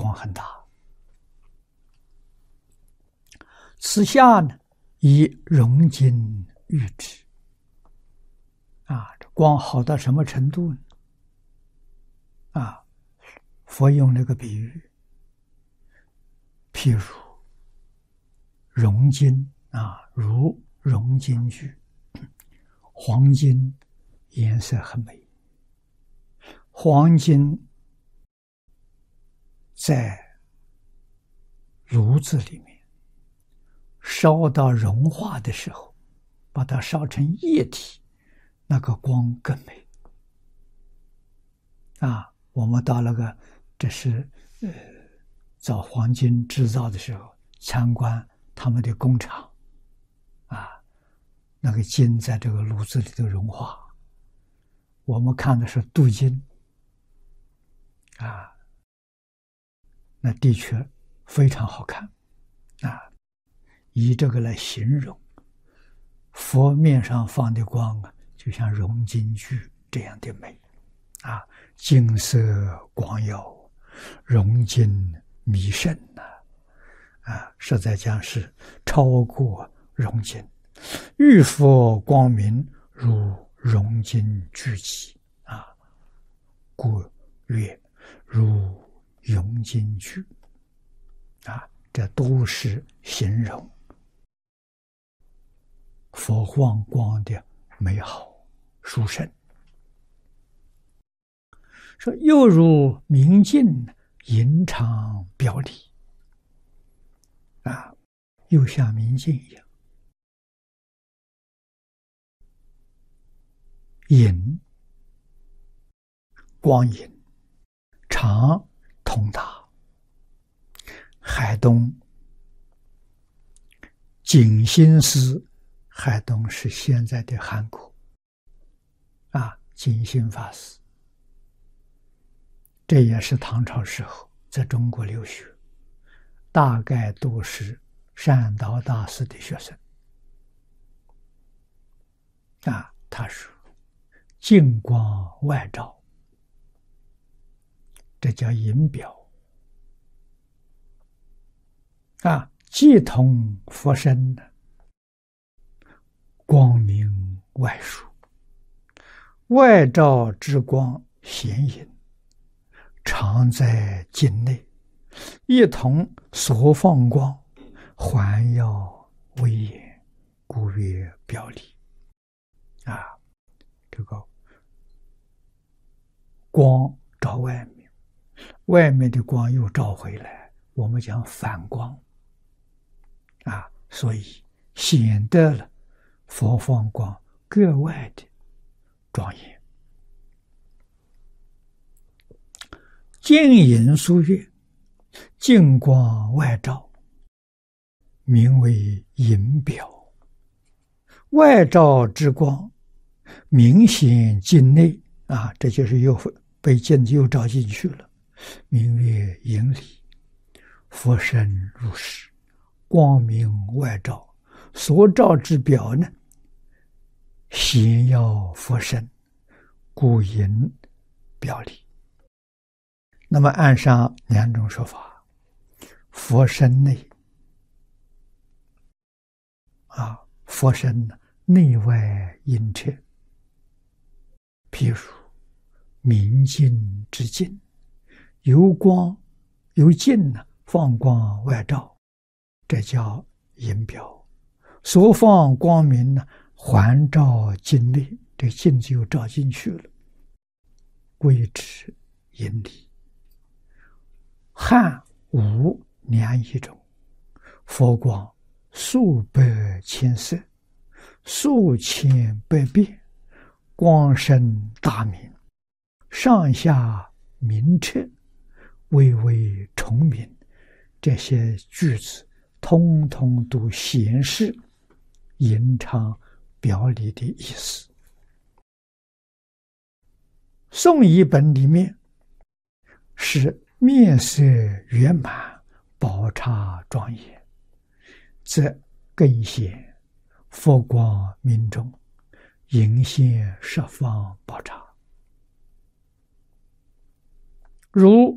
光很大。此下呢，以融金喻之。这光好到什么程度呢？佛用那个比喻，譬如融金如融金具，黄金颜色很美，黄金在炉子里面烧到融化的时候，把它烧成液体，那个光更美。我们到那个这是造黄金制造的时候，参观他们的工厂，那个金在这个炉子里头融化，我们看的是镀金，那的确非常好看，以这个来形容佛面上放的光就像融金具这样的美，金色光耀，融金弥盛实在讲是超过融金，玉佛光明如融金聚集故曰如融金具这都是形容佛放光的美好殊胜。说又如明镜银常表里又像明镜一样，银光银，常通达。海东景兴寺，海东是现在的韩国景兴法师，这也是唐朝时候在中国留学，大概都是善导大师的学生他说净光外照，这叫银表既同佛身的光明外殊，外照之光显隐，常在境内，一同所放光，环耀威严，故曰表里这个光照外面，外面的光又照回来，我们讲反光所以显得了佛放光格外的庄严。净隐疏月，净光外照，名为银表。外照之光明显境内这就是又被镜子又照进去了，名曰银里。佛身如是，光明外照，所照之表呢，显耀佛身，故银表里。那么按上两种说法，佛身内佛身内外映彻，譬如明镜之镜，由光由镜放光外照，这叫银表。所放光明环照镜内，这镜子又照进去了，谓之银里。汉武两一种，佛光数百千色，数千百变，光生大明，上下明彻，微微重明。这些句子通通都显示隐藏表里的意思。宋译本里面是面色圆满，宝刹庄严，则更显佛光明中，迎现十方宝刹。如